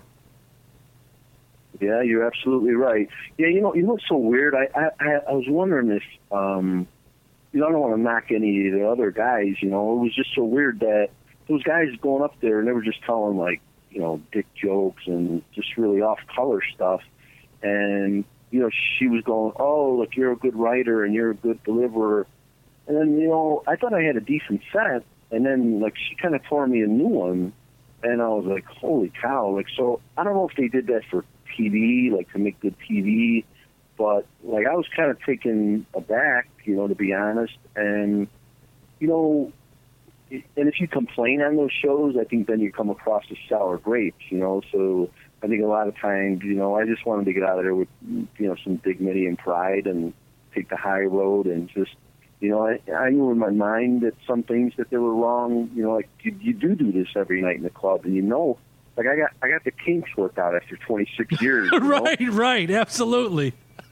Yeah, you're absolutely right. Yeah, you know, you know what's so weird? I, I, I was wondering if, um, you know, I don't want to knock any of the other guys. You know, it was just so weird that those guys going up there and they were just telling like, you know, dick jokes and just really off-color stuff. And you know, she was going, "Oh, look, you're a good writer and you're a good deliverer." And then, you know, I thought I had a decent set, and then like she kind of tore me a new one, and I was like, "Holy cow!" Like, so I don't know if they did that for T V, like to make good T V, but like I was kind of taken aback, you know, to be honest. And you know, and if you complain on those shows, I think then you come across as sour grapes, you know. So I think a lot of times, you know, I just wanted to get out of there with, you know, some dignity and pride and take the high road and just, you know, I, I knew in my mind that some things that they were wrong, you know, like you, you do do this every night in the club, and you know. Like I got, I got the kinks worked out after twenty-six years. right, know? right, absolutely.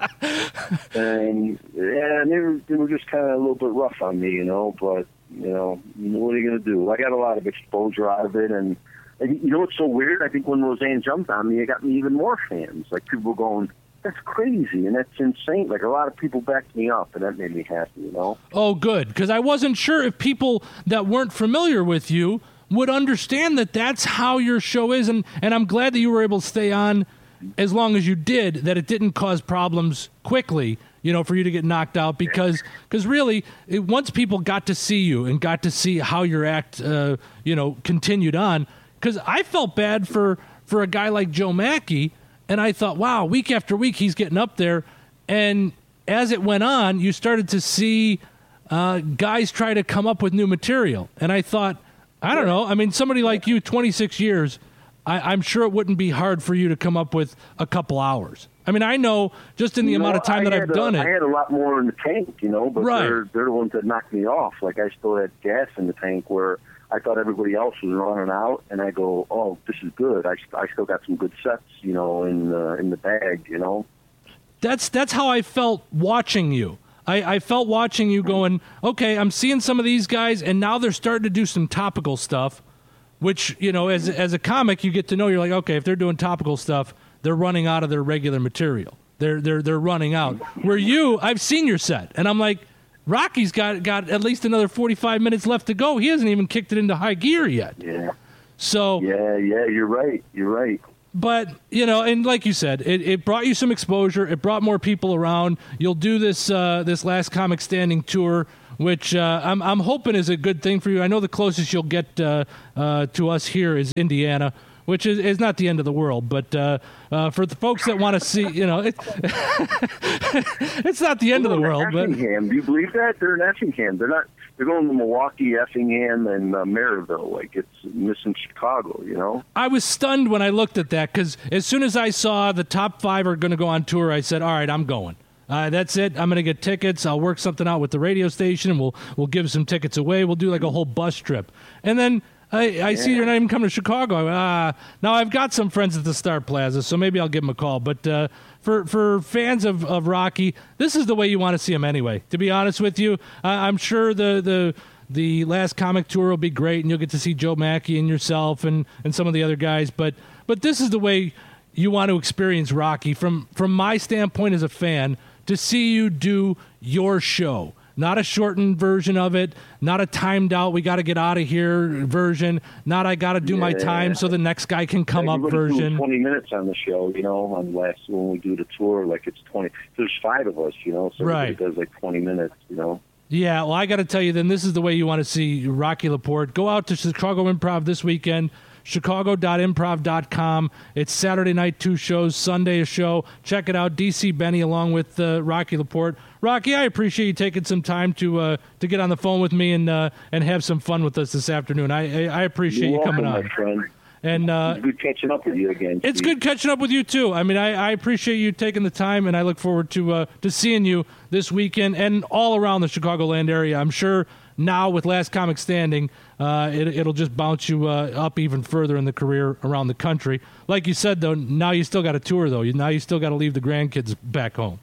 and yeah, and they were, they were just kind of a little bit rough on me, you know. But you know, what are you gonna do? I got a lot of exposure out of it, and, and you know what's so weird? I think when Roseanne jumped on me, it got me even more fans. Like people were going, "That's crazy," and that's insane. Like a lot of people backed me up, and that made me happy, you know. Oh, good, because I wasn't sure if people that weren't familiar with you would understand that that's how your show is, and, and I'm glad that you were able to stay on as long as you did, that it didn't cause problems quickly, you know, for you to get knocked out, because because really, it, once people got to see you and got to see how your act, uh, you know, continued on, because I felt bad for, for a guy like Joe Mackey, and I thought, wow, week after week he's getting up there, and as it went on, you started to see uh, guys try to come up with new material, and I thought, I don't know. I mean, somebody like you, twenty-six years, I, I'm sure it wouldn't be hard for you to come up with a couple hours. I mean, I know just in the you amount know, of time I that I've a, done it. I had a lot more in the tank, you know, but right. they're, they're the ones that knocked me off. Like, I still had gas in the tank where I thought everybody else was running out, and I go, oh, this is good. I, I still got some good sets, you know, in the, in the bag, you know. That's, that's how I felt watching you. I, I felt watching you going, okay, I'm seeing some of these guys, and now they're starting to do some topical stuff, which, you know, as as a comic, you get to know, you're like, okay, if they're doing topical stuff, they're running out of their regular material. They're they're they're running out. Where you, I've seen your set, and I'm like, Rocky's got got at least another forty-five minutes left to go. He hasn't even kicked it into high gear yet. Yeah. So. Yeah, yeah, you're right. You're right. But, you know, and like you said, it, it brought you some exposure. It brought more people around. You'll do this uh, this Last Comic Standing tour, which uh, I'm I'm hoping is a good thing for you. I know the closest you'll get uh, uh, to us here is Indiana, which is, is not the end of the world. But uh, uh, for the folks that want to see, you know, it, it's not the end well, of the world. Effingham, but do you believe that? They're in Effingham. They're not. They're going to Milwaukee, Effingham, and uh, Maryville. Like, it's missing Chicago, you know? I was stunned when I looked at that, because as soon as I saw the top five are going to go on tour, I said, all right, I'm going. Uh, that's it. I'm going to get tickets. I'll work something out with the radio station, and we'll we'll give some tickets away. We'll do like a whole bus trip. And then I, I yeah. see you're not even coming to Chicago. I went, ah, now I've got some friends at the Star Plaza, so maybe I'll give them a call. But uh, for for fans of, of Rocky, this is the way you want to see him anyway. To be honest with you, uh, I'm sure the the the last comic tour will be great, and you'll get to see Joe Mackey and yourself and, and some of the other guys. But but this is the way you want to experience Rocky from from my standpoint as a fan, to see you do your show. Not a shortened version of it, not a timed out, we got to get out of here version, not I got to do yeah. my time so the next guy can come yeah, up version. twenty minutes on the show, you know, on last when we do the tour, like it's twenty. There's five of us, you know, so right. it does like twenty minutes, you know. Yeah, well, I got to tell you, then this is the way you want to see Rocky Laporte. Go out to Chicago Improv this weekend. Chicago dot improv dot com. It's Saturday night, two shows, Sunday a show. Check it out. D C Benny along with uh, Rocky Laporte. Rocky, I appreciate you taking some time to uh, to get on the phone with me and uh, and have some fun with us this afternoon. I I, I appreciate You're you coming welcome, on. My friend. And uh, it's good catching up with you again. It's Steve. good catching up with you too. I mean, I, I appreciate you taking the time, and I look forward to uh, to seeing you this weekend and all around the Chicagoland area. I'm sure now with Last Comic Standing, uh, it, it'll just bounce you uh, up even further in the career around the country. Like you said, though, now you still got a tour, though. Now you still got to leave the grandkids back home.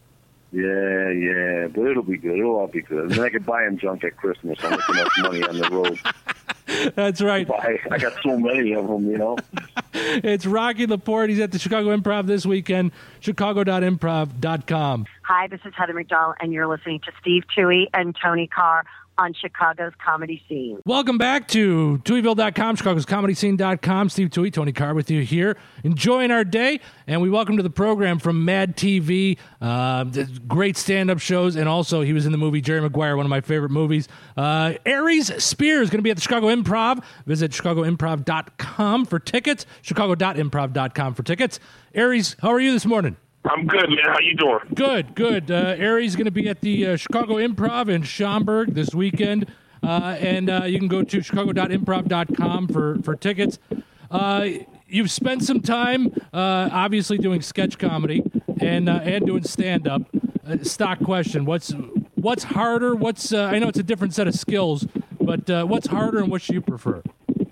Yeah, yeah, but it'll be good. It'll all be good. And then I could buy them junk at Christmas. I'm making enough money on the road. That's right. I, I got so many of them, you know. It's Rocky Laporte. He's at the Chicago Improv this weekend. Chicago dot improv dot com. Hi, this is Heather McDowell, and you're listening to Steve Toohey and Tony Carr on Chicago's Comedy Scene. Welcome back to Tooheyville dot com, Chicago's Comedy Scene dot com. Steve Toohey, Tony Carr with you here, enjoying our day. And we welcome to the program from Mad T V, uh, great stand-up shows, and also he was in the movie Jerry Maguire, one of my favorite movies. Uh, Aries Spears is going to be at the Chicago Improv. Visit Chicago improv dot com for tickets, Chicago dot improv dot com for tickets. Aries, how are you this morning? I'm good, man. How you doing? Good, good. Uh, Aries is going to be at the uh, Chicago Improv in Schaumburg this weekend, uh, and uh, you can go to Chicago dot improv dot com for, for tickets. Uh, you've spent some time, uh, obviously, doing sketch comedy and uh, and doing stand-up. Uh, stock question, what's what's harder? What's uh, I know it's a different set of skills, but uh, what's harder and what do you prefer?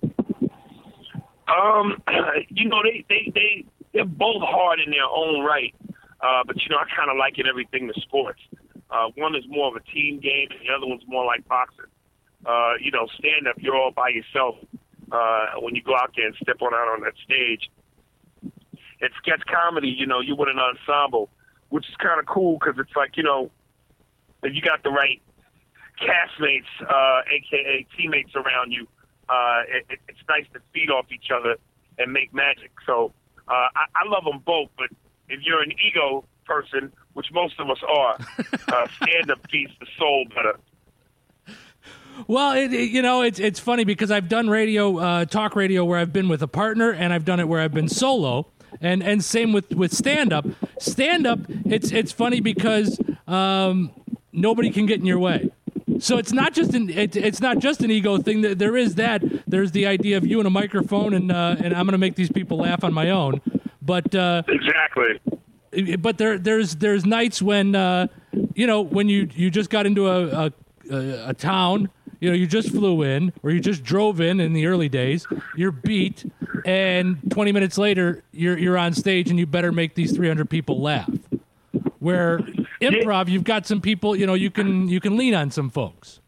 Um, you know, they, they, they, they're both hard in their own right. Uh, but, you know, I kind of liken everything to sports. Uh, one is more of a team game, and the other one's more like boxing. Uh, you know, stand-up, you're all by yourself uh, when you go out there and step on out on that stage. And sketch comedy, you know, you're with an ensemble, which is kind of cool because it's like, you know, if you got the right castmates, uh, a k a teammates around you, uh, it, it's nice to feed off each other and make magic. So uh, I, I love them both, but if you're an ego person, which most of us are, uh, stand-up feeds the soul better. Well, it, it, you know, it's it's funny because I've done radio, uh, talk radio, where I've been with a partner, and I've done it where I've been solo, and and same with, with stand-up. Stand-up, it's it's funny because um, nobody can get in your way. So it's not just an it, it's not just an ego thing. There is that. There's the idea of you and a microphone, and uh, and I'm going to make these people laugh on my own. But uh, exactly. But there there's there's nights when uh, you know when you, you just got into a, a a town, you know, you just flew in or you just drove in in the early days. You're beat, and twenty minutes later you're you're on stage and you better make these three hundred people laugh. Where improv, you've got some people, you know, you can you can lean on some folks.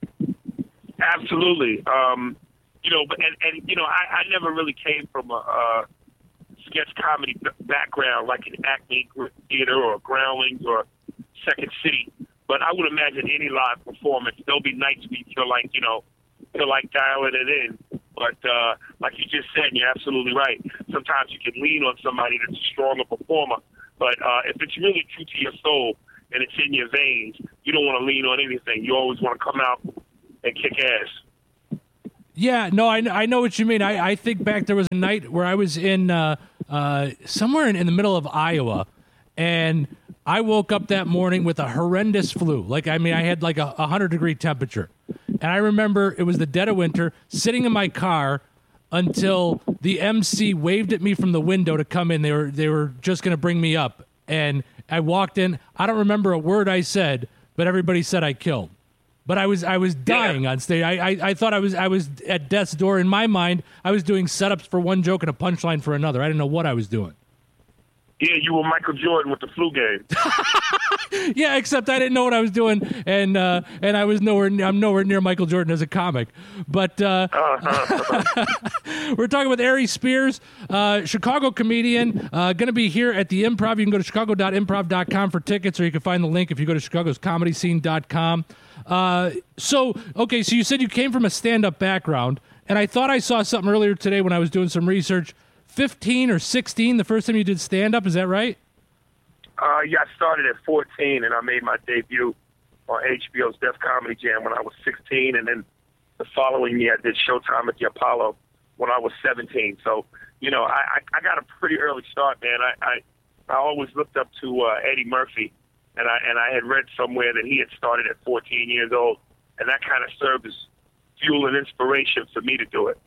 Absolutely. Um, you know, but and, and you know, I, I never really came from a, a sketch comedy b- background like an Acme Theater or Groundlings or Second City. But I would imagine any live performance, there'll be nights where you feel like, you know, feel like dialing it in. But uh, like you just said, you're absolutely right. Sometimes you can lean on somebody that's a stronger performer. But uh, if it's really true to your soul and it's in your veins, you don't want to lean on anything. You always want to come out and kick ass. Yeah, no, I, I know what you mean. I, I think back, there was a night where I was in uh, uh, somewhere in, in the middle of Iowa, and I woke up that morning with a horrendous flu. Like, I mean, I had like a, a hundred degree temperature. And I remember it was the dead of winter, sitting in my car until the M C waved at me from the window to come in. They were they were just going to bring me up. And I walked in. I don't remember a word I said, but everybody said I killed. But I was I was dying yeah. on stage. I, I I thought I was I was at death's door. In my mind, I was doing setups for one joke and a punchline for another. I didn't know what I was doing. Yeah, you were Michael Jordan with the flu game. Yeah, except I didn't know what I was doing, and uh, and I was nowhere. I'm nowhere near Michael Jordan as a comic. But uh, uh-huh. We're talking with Aries Spears, uh, Chicago comedian, uh, going to be here at the Improv. You can go to chicago dot improv dot com for tickets, or you can find the link if you go to chicagos comedy scene dot com. Uh, so, okay, so you said you came from a stand-up background, and I thought I saw something earlier today when I was doing some research. fifteen or sixteen, the first time you did stand-up, is that right? Uh, yeah, I started at fourteen, and I made my debut on H B O's Def Comedy Jam when I was sixteen, and then the following year I did Showtime at the Apollo when I was seventeen. So, you know, I, I got a pretty early start, man. I I, I always looked up to uh, Eddie Murphy, and I and I had read somewhere that he had started at fourteen years old, and that kind of served as fuel and inspiration for me to do it.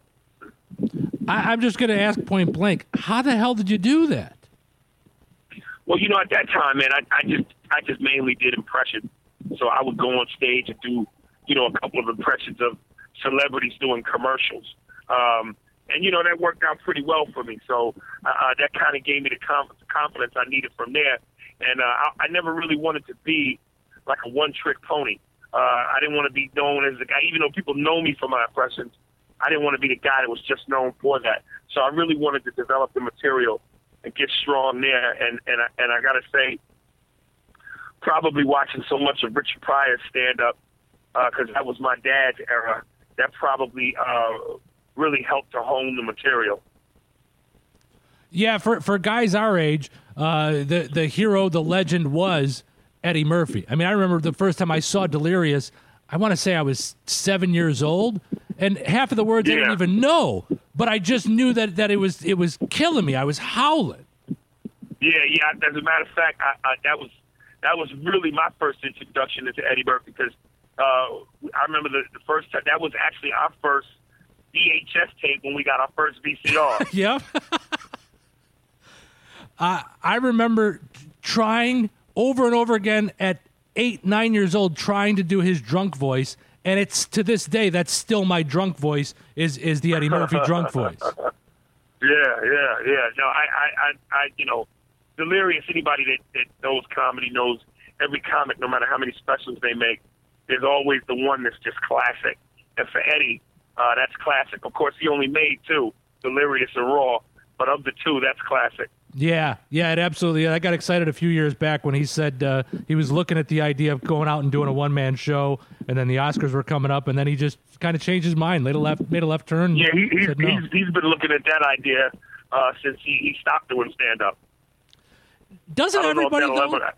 I, I'm just going to ask point blank, how the hell did you do that? Well, you know, at that time, man, I, I just I just mainly did impressions. So I would go on stage and do, you know, a couple of impressions of celebrities doing commercials. Um, and, you know, that worked out pretty well for me. So uh, that kind of gave me the conf- confidence I needed from there. And uh, I, I never really wanted to be like a one-trick pony. Uh, I didn't want to be known as the guy, even though people know me for my impressions. I didn't want to be the guy that was just known for that. So I really wanted to develop the material and get strong there. And and I, and I got to say, probably watching so much of Richard Pryor's stand-up, because uh, that was my dad's era, that probably uh, really helped to hone the material. Yeah, for for guys our age, uh, the the hero, the legend was Eddie Murphy. I mean, I remember the first time I saw Delirious, I want to say I was seven years old, and half of the words yeah. I didn't even know, but I just knew that, that it was it was killing me. I was howling. Yeah, yeah. As a matter of fact, I, I, that was that was really my first introduction into Eddie Murphy, because uh, I remember the, the first time, that was actually our first V H S tape when we got our first V C R. Yeah. uh, I remember trying over and over again at eight, nine years old, trying to do his drunk voice, and it's to this day that's still my drunk voice is is the Eddie Murphy drunk voice. Yeah, yeah, yeah. No, I, I, I, I you know, Delirious. Anybody that, that knows comedy knows every comic, no matter how many specials they make, there's always the one that's just classic. And for Eddie, uh, that's classic. Of course, he only made two, Delirious and Raw, but of the two, that's classic. Yeah, yeah, it absolutely. I got excited a few years back when he said uh, he was looking at the idea of going out and doing a one-man show, and then the Oscars were coming up, and then he just kind of changed his mind, made a left, made a left turn. Yeah, he, he's, no. he's he's been looking at that idea uh, since he, he stopped doing stand-up. Doesn't everybody though? Ever,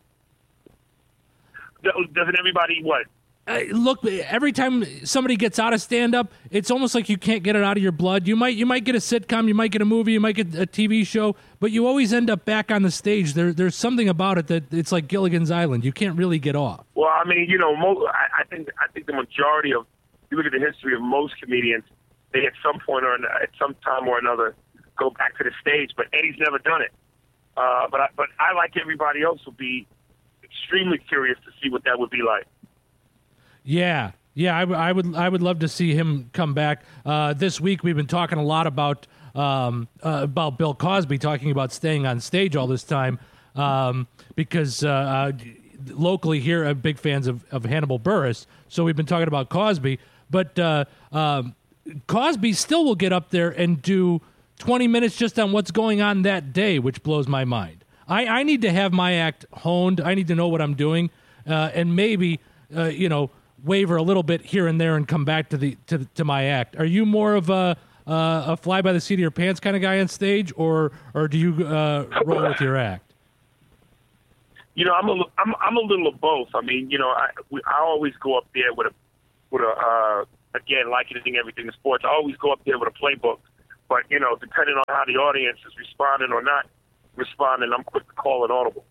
doesn't everybody what? Uh, look, every time somebody gets out of stand-up, it's almost like you can't get it out of your blood. You might you might get a sitcom, you might get a movie, you might get a T V show, but you always end up back on the stage. There, There's something about it that it's like Gilligan's Island. You can't really get off. Well, I mean, you know, mo- I, I think I think the majority of, you look at the history of most comedians, they at some point or at some time or another go back to the stage, but Eddie's never done it. Uh, but I, but I, like everybody else, would be extremely curious to see what that would be like. Yeah, yeah, I, w- I would I would love to see him come back. Uh, this week we've been talking a lot about um, uh, about Bill Cosby, talking about staying on stage all this time um, because uh, uh, locally here are big fans of, of Hannibal Buress, so we've been talking about Cosby. But uh, um, Cosby still will get up there and do twenty minutes just on what's going on that day, which blows my mind. I, I need to have my act honed. I need to know what I'm doing, uh, and maybe, uh, you know, waver a little bit here and there and come back to the to, to my act. Are you more of a uh, a fly by the seat of your pants kind of guy on stage, or or do you uh, roll with your act? You know, I'm a I'm I'm a little of both. I mean, you know, I we, I always go up there with a with a uh, again, like anything, everything in sports. I always go up there with a playbook, but you know, depending on how the audience is responding or not responding, I'm quick to call it audible.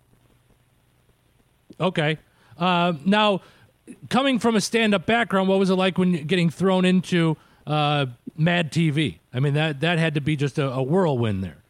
Okay, uh, now. Coming from a stand-up background, what was it like when getting thrown into uh, Mad T V? I mean, that that had to be just a, a whirlwind there.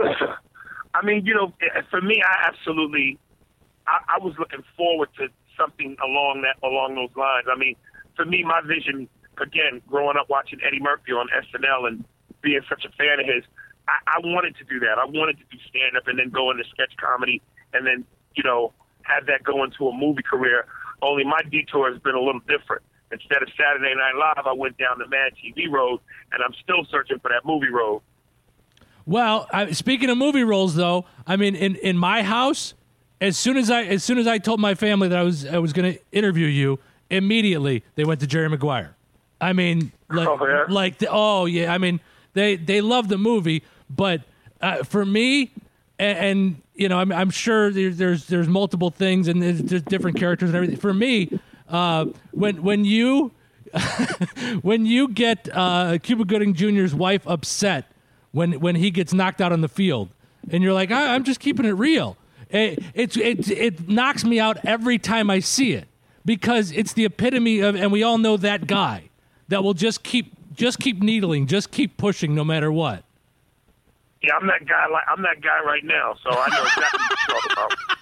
I mean, you know, for me, I absolutely, I, I was looking forward to something along that along those lines. I mean, for me, my vision, again, growing up watching Eddie Murphy on S N L and being such a fan of his, I, I wanted to do that. I wanted to do stand-up and then go into sketch comedy and then, you know, have that go into a movie career. Only my detour has been a little different. Instead of Saturday Night Live, I went down the Mad T V road, and I'm still searching for that movie road. Well, I, speaking of movie roles, though, I mean, in, in my house, as soon as I as soon as I told my family that I was I was going to interview you, immediately they went to Jerry Maguire. I mean, like, oh, yeah? like the, oh yeah, I mean, they they love the movie, but uh, for me, and, and you know, I'm, I'm sure there's, there's there's multiple things and there's, there's different characters and everything. For me, uh, when when you when you get uh, Cuba Gooding Junior's wife upset when when he gets knocked out on the field, and you're like, I, I'm just keeping it real. It, it it it knocks me out every time I see it because it's the epitome of, and we all know that guy that will just keep just keep needling, just keep pushing no matter what. Yeah, I'm that guy. Like I'm that guy right now, so I know exactly what you're talking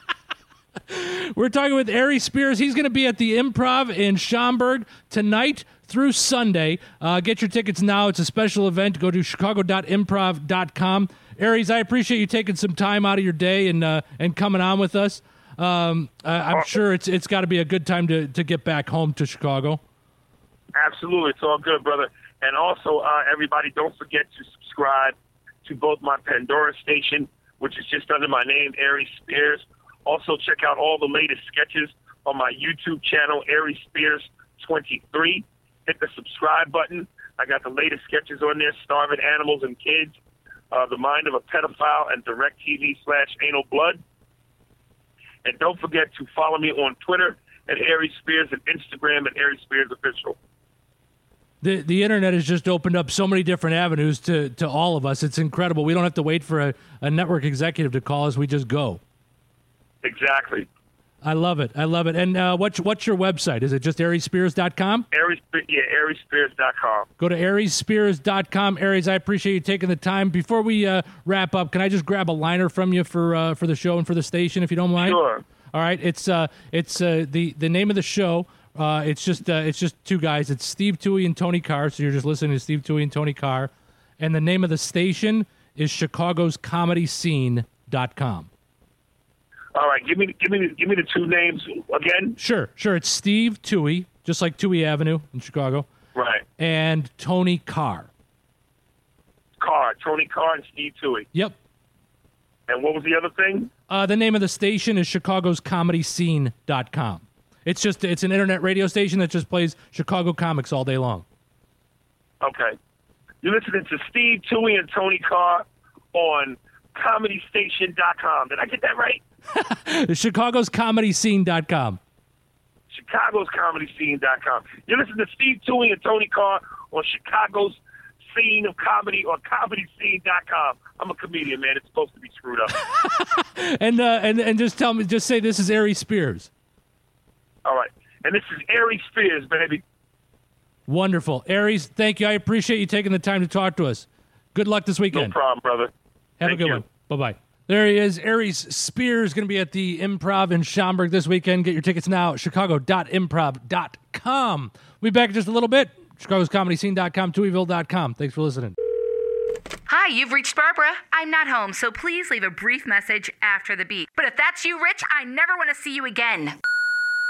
about. We're talking with Aries Spears. He's going to be at the Improv in Schaumburg tonight through Sunday. Uh, get your tickets now. It's a special event. Go to chicago dot improv dot com. Aries, I appreciate you taking some time out of your day and uh, and coming on with us. Um, I, I'm sure it's it's got to be a good time to, to get back home to Chicago. Absolutely, it's all good, brother. And also, uh, everybody, don't forget to subscribe to both my Pandora station, which is just under my name, Aries Spears. Also, check out all the latest sketches on my YouTube channel, Aries Spears twenty-three. Hit the subscribe button. I got the latest sketches on there, Starving Animals and Kids, uh, The Mind of a Pedophile, and DirecTV slash Anal Blood. And don't forget to follow me on Twitter at Aries Spears and Instagram at Aries Spears Official. The the internet has just opened up so many different avenues to, to all of us. It's incredible. We don't have to wait for a, a network executive to call us. We just go. Exactly. I love it. I love it. And uh, what's what's your website? Is it just aries spears dot com? Aries, yeah, aries spears dot com. Go to aries spears dot com. Aries, I appreciate you taking the time. Before we uh, wrap up, can I just grab a liner from you for uh, for the show and for the station, if you don't mind? Sure. All right. It's uh, it's uh, the the name of the show. Uh, it's just uh, it's just two guys. It's Steve Toohey and Tony Carr. So you're just listening to Steve Toohey and Tony Carr. And the name of the station is Chicago's Comedy Scene dot com. All right, give me give me give me the two names again. Sure, sure. It's Steve Toohey, just like Toohey Avenue in Chicago. Right. And Tony Carr. Carr, Tony Carr and Steve Toohey. Yep. And what was the other thing? Uh, the name of the station is Chicago's Comedy Scene dot com. It's just it's an internet radio station that just plays Chicago comics all day long. Okay. You're listening to Steve Toohey and Tony Carr on comedy station dot com. Did I get that right? Chicago's Comedy Scene dot com. Chicago's Comedy Scene dot com. You're listening to Steve Toohey and Tony Carr on Chicago's Scene of Comedy or comedy scene dot com. I'm a comedian, man. It's supposed to be screwed up. and uh, and and just tell me, just say this is Aries Spears. All right. And this is Aries Spears, baby. Wonderful. Aries, thank you. I appreciate you taking the time to talk to us. Good luck this weekend. No problem, brother. Have Thank a good you. one. Bye-bye. There he is. Aries Spears going to be at the Improv in Schaumburg this weekend. Get your tickets now at chicago dot improv dot com. We'll be back in just a little bit. Chicago's Comedy Scene dot com, Tooheyville dot com. Thanks for listening. Hi, you've reached Barbara. I'm not home, so please leave a brief message after the beep. But if that's you, Rich, I never want to see you again.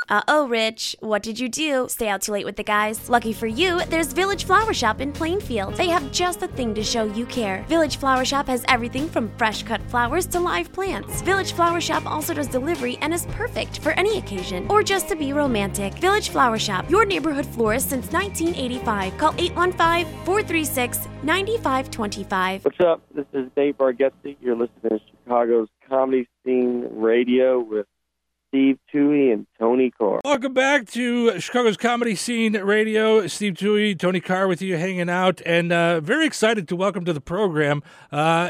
Uh-oh, Rich. What did you do? Stay out too late with the guys? Lucky for you, there's Village Flower Shop in Plainfield. They have just the thing to show you care. Village Flower Shop has everything from fresh cut flowers to live plants. Village Flower Shop also does delivery and is perfect for any occasion or just to be romantic. Village Flower Shop, your neighborhood florist since nineteen eighty-five. Call eight one five, four three six, nine five two five. What's up? This is Dave Bargatze. You're listening to Chicago's Comedy Scene Radio with Steve Toohey and Tony Carr. Welcome back to Chicago's Comedy Scene Radio. Steve Toohey, Tony Carr with you hanging out, and uh, very excited to welcome to the program uh,